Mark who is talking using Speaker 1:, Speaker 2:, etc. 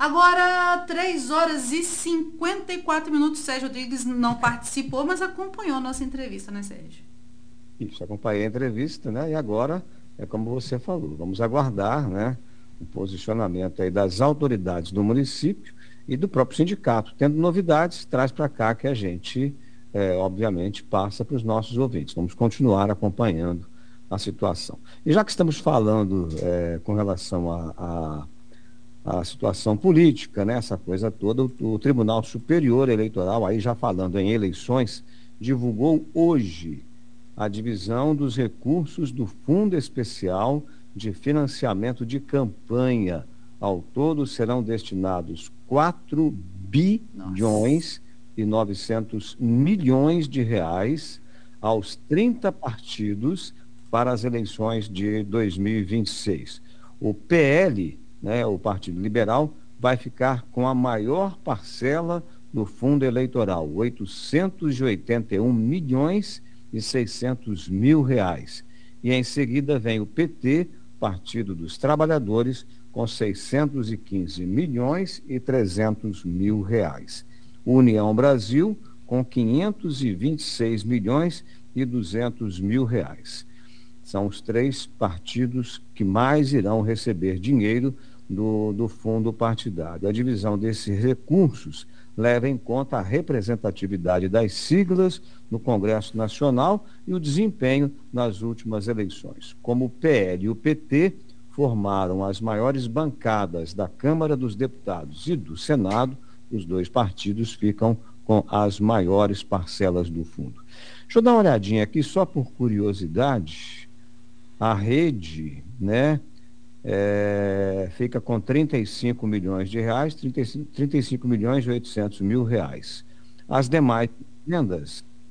Speaker 1: Agora, 3 horas e 54 minutos. Sérgio Rodrigues não participou, mas acompanhou a nossa entrevista, né, Sérgio?
Speaker 2: Isso, acompanhei a entrevista, né? E agora, é como você falou, vamos aguardar, né, o posicionamento aí das autoridades do município e do próprio sindicato. Tendo novidades, traz para cá que a gente, obviamente, passa para os nossos ouvintes. Vamos continuar acompanhando a situação. E já que estamos falando, com relação à situação política, né, essa coisa toda, o Tribunal Superior Eleitoral, aí já falando em eleições, divulgou hoje a divisão dos recursos do Fundo Especial de Financiamento de Campanha. Ao todo serão destinados 4 bilhões
Speaker 1: Nossa.
Speaker 2: e 900 milhões de reais aos 30 partidos para as eleições de 2026. O PL, né, o Partido Liberal, vai ficar com a maior parcela do fundo eleitoral, 881 milhões e 600 mil reais. E em seguida vem o PT, Partido dos Trabalhadores, com 615 milhões e 300 mil reais. União Brasil, com 526 milhões e 200 mil reais. São os três partidos que mais irão receber dinheiro do fundo partidário. A divisão desses recursos leva em conta a representatividade das siglas no Congresso Nacional e o desempenho nas últimas eleições. Como o PL e o PT formaram as maiores bancadas da Câmara dos Deputados e do Senado, os dois partidos ficam com as maiores parcelas do fundo. Deixa eu dar uma olhadinha aqui, só por curiosidade, a rede, né, fica com 35 milhões de reais, 35 milhões e 800 mil reais. As demais vendas